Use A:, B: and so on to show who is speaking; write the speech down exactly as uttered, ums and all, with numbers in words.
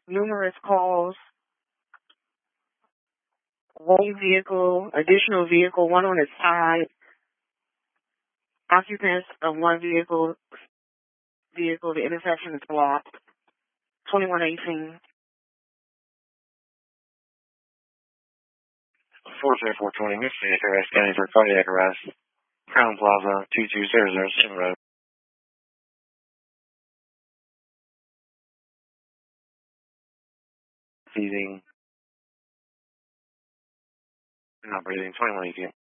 A: numerous calls, one vehicle, additional vehicle, one on its side, occupants of one vehicle, vehicle, the intersection is blocked, twenty-one eighteen.
B: four zero four twenty, Mississippi arrest County for cardiac arrest. Crown Plaza, two two zero zero seven Road. Seizing. Not breathing, twenty-one eighteen.